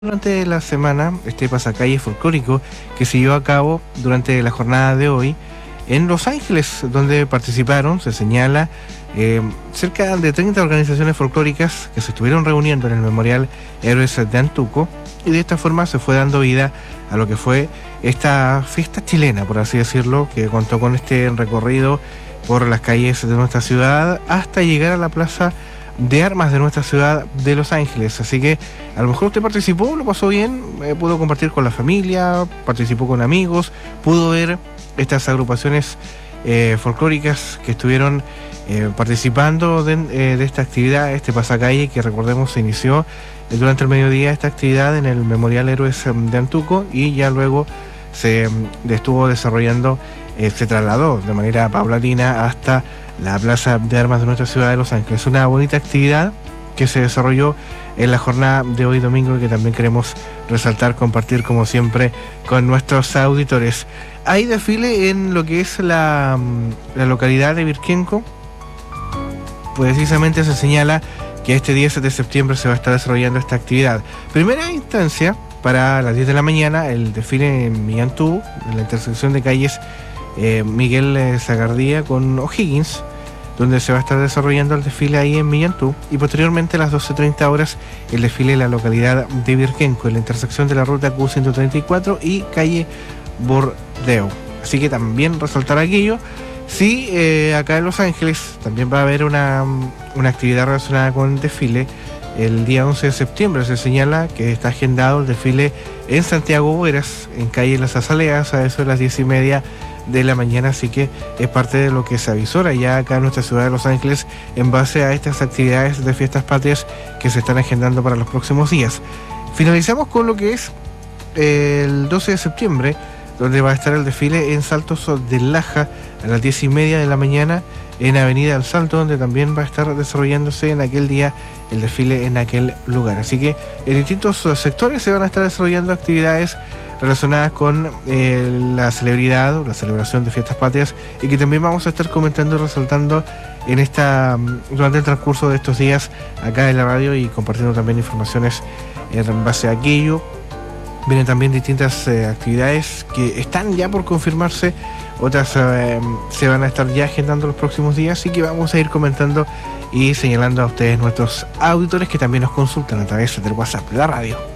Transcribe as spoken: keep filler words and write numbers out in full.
Durante la semana, este pasacalle folclórico que se llevó a cabo durante la jornada de hoy en Los Ángeles, donde participaron, se señala, eh, cerca de treinta organizaciones folclóricas que se estuvieron reuniendo en el Memorial Héroes de Antuco, y de esta forma se fue dando vida a lo que fue esta fiesta chilena, por así decirlo, que contó con este recorrido por las calles de nuestra ciudad hasta llegar a la plaza de armas de nuestra ciudad de Los Ángeles. Así que a lo mejor usted participó, lo pasó bien, eh, pudo compartir con la familia, participó con amigos, pudo ver estas agrupaciones eh, folclóricas que estuvieron eh, participando de, eh, de esta actividad, este pasacalle que, recordemos, se inició eh, durante el mediodía, esta actividad en el Memorial Héroes de Antuco, y ya luego se eh, estuvo desarrollando, eh, se trasladó de manera paulatina hasta la Plaza de Armas de nuestra ciudad de Los Ángeles. Una bonita actividad que se desarrolló en la jornada de hoy domingo y que también queremos resaltar, compartir como siempre con nuestros auditores. Hay desfile en lo que es la, la localidad de Virquenco. Precisamente se señala que este diez de septiembre se va a estar desarrollando esta actividad. Primera instancia, para las diez de la mañana, el desfile en Millantú, en la intersección de calles eh, Miguel Zagardía con O'Higgins, donde se va a estar desarrollando el desfile ahí en Millantú, y posteriormente a las doce treinta horas el desfile en la localidad de Virquenco, en la intersección de la ruta Q ciento treinta y cuatro y calle Bordeo. Así que también resaltar aquello. Sí, eh, acá en Los Ángeles también va a haber una, una actividad relacionada con el desfile. El día once de septiembre se señala que está agendado el desfile en Santiago Boeras, en calle Las Azaleas, a eso de las diez y media de la mañana, así que es parte de lo que se avisora ya acá en nuestra ciudad de Los Ángeles en base a estas actividades de fiestas patrias que se están agendando para los próximos días. Finalizamos con lo que es el doce de septiembre, donde va a estar el desfile en Saltos del Laja a las diez y media de la mañana en Avenida del Salto, donde también va a estar desarrollándose en aquel día el desfile en aquel lugar. Así que en distintos sectores se van a estar desarrollando actividades relacionadas con eh, la celebridad o la celebración de fiestas patrias, y que también vamos a estar comentando y resaltando en esta durante el transcurso de estos días acá en la radio, y compartiendo también informaciones en base a aquello. Vienen también distintas eh, actividades que están ya por confirmarse, otras eh, se van a estar ya agendando los próximos días, así que vamos a ir comentando y señalando a ustedes, nuestros auditores, que también nos consultan a través del WhatsApp de la radio.